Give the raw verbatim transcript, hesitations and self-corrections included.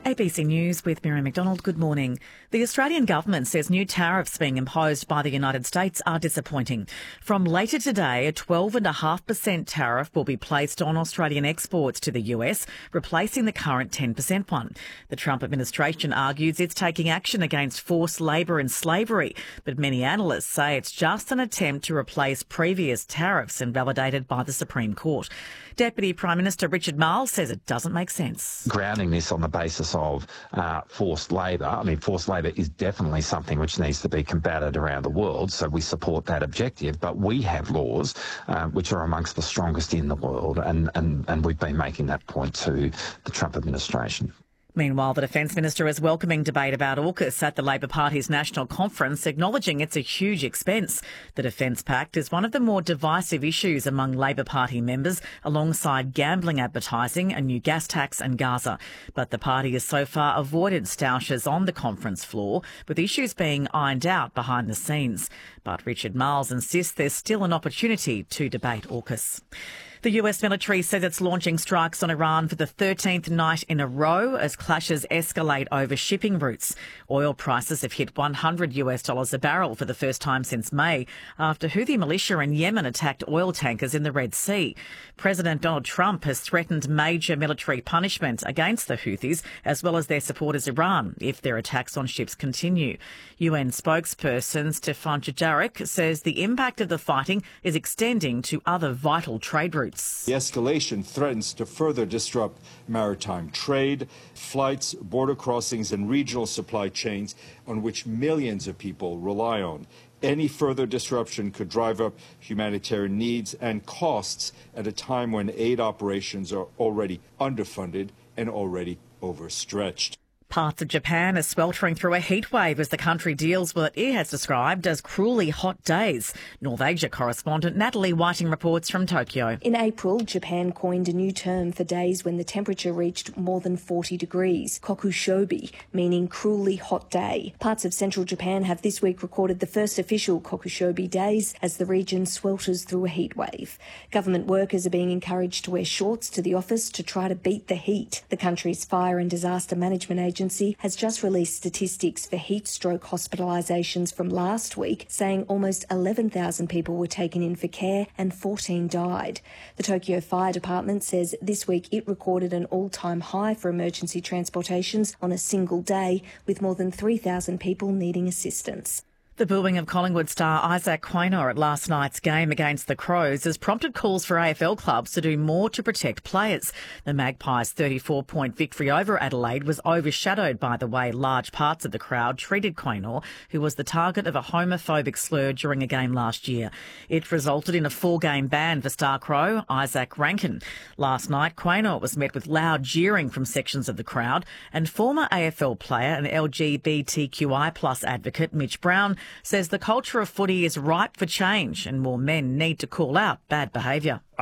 A B C News with Miriam McDonald. Good morning. The Australian government says new tariffs being imposed by the United States are disappointing. From later today, a twelve point five percent tariff will be placed on Australian exports to the U S, replacing the current ten percent one. The Trump administration argues it's taking action against forced labour and slavery, but many analysts say it's just an attempt to replace previous tariffs invalidated by the Supreme Court. Deputy Prime Minister Richard Marles says it doesn't make sense. Grounding this on the basis of uh, forced labour, I mean, forced labour is definitely something which needs to be combated around the world, so we support that objective, but we have laws uh, which are amongst the strongest in the world, and, and, and we've been making that point to the Trump administration. Meanwhile, the Defence Minister is welcoming debate about AUKUS at the Labor Party's national conference, acknowledging it's a huge expense. The Defence Pact is one of the more divisive issues among Labor Party members, alongside gambling advertising, a new gas tax and Gaza. But the party has so far avoided stoushes on the conference floor, with issues being ironed out behind the scenes. But Richard Marles insists there's still an opportunity to debate AUKUS. The U S military says it's launching strikes on Iran for the thirteenth night in a row as clashes escalate over shipping routes. Oil prices have hit one hundred US dollars a barrel for the first time since May, after Houthi militia in Yemen attacked oil tankers in the Red Sea. President Donald Trump has threatened major military punishment against the Houthis, as well as their supporters Iran, if their attacks on ships continue. U N spokesperson Stefan Dujarric says the impact of the fighting is extending to other vital trade routes. The escalation threatens to further disrupt maritime trade, flights, border crossings and regional supply chains on which millions of people rely on. Any further disruption could drive up humanitarian needs and costs at a time when aid operations are already underfunded and already overstretched. Parts of Japan are sweltering through a heatwave as the country deals with what it has described as cruelly hot days. North Asia correspondent Natalie Whiting reports from Tokyo. In April, Japan coined a new term for days when the temperature reached more than forty degrees, kokushobi, meaning cruelly hot day. Parts of central Japan have this week recorded the first official kokushobi days as the region swelters through a heatwave. Government workers are being encouraged to wear shorts to the office to try to beat the heat. The country's Fire and Disaster Management Agency has just released statistics for heat stroke hospitalisations from last week, saying almost eleven thousand people were taken in for care and fourteen died. The Tokyo Fire Department says this week it recorded an all-time high for emergency transportations on a single day, with more than three thousand people needing assistance. The booing of Collingwood star Isaac Quaynor at last night's game against the Crows has prompted calls for A F L clubs to do more to protect players. The Magpies' thirty-four point victory over Adelaide was overshadowed by the way large parts of the crowd treated Quaynor, who was the target of a homophobic slur during a game last year. It resulted in a four-game ban for star Crow Isaac Rankin. Last night, Quaynor was met with loud jeering from sections of the crowd, and former A F L player and L G B T Q I plus advocate Mitch Brown says the culture of footy is ripe for change and more men need to call out bad behaviour.